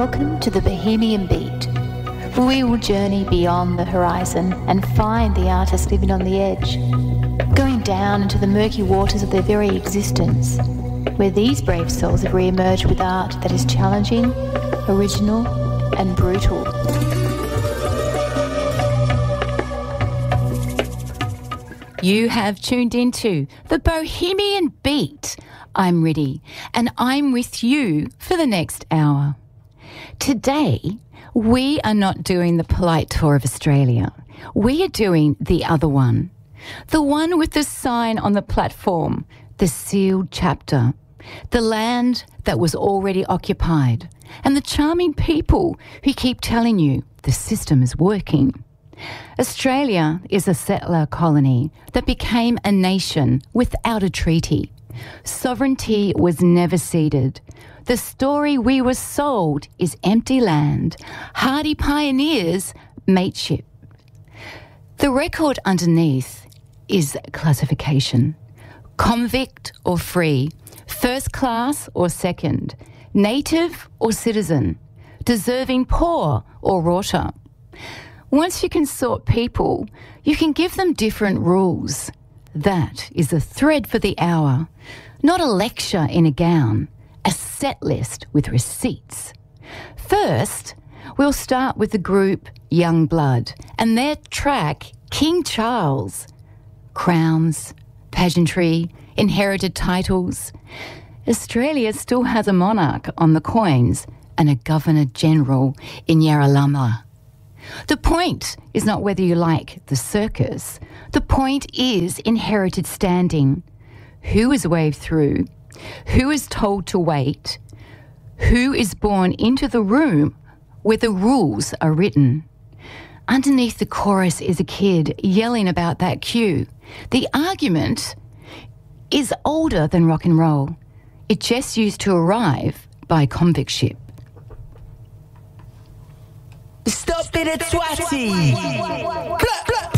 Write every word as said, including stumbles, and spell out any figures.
Welcome to the Bohemian Beat. We will journey beyond the horizon and find the artists living on the edge, going down into the murky waters of their very existence, where these brave souls have re-emerged with art that is challenging, original, and brutal. You have tuned into the Bohemian Beat. I'm Riddy, and I'm with you for the next hour. Today, we are not doing the polite tour of Australia. We are doing the other one. The one with the sign on the platform, the sealed chapter, the land that was already occupied, and the charming people who keep telling you the system is working. Australia is a settler colony that became a nation without a treaty. Sovereignty was never ceded. The story we were sold is empty land, hardy pioneers, mateship. The record underneath is classification. Convict or free, first class or second, native or citizen, deserving poor or rorter. Once you can sort people, you can give them different rules. That is the thread for the hour, not a lecture in a gown, a set list with receipts. First, we'll start with the group Young Blood and their track King Charles. Crowns, pageantry, inherited titles. Australia still has a monarch on the coins and a Governor-General in Yarralumla. The point is not whether you like the circus. The point is inherited standing. Who is waved through? Who is told to wait? Who is born into the room where the rules are written? Underneath the chorus is a kid yelling about that cue. The argument is older than rock and roll. It just used to arrive by convict ship. Stop it at Swati!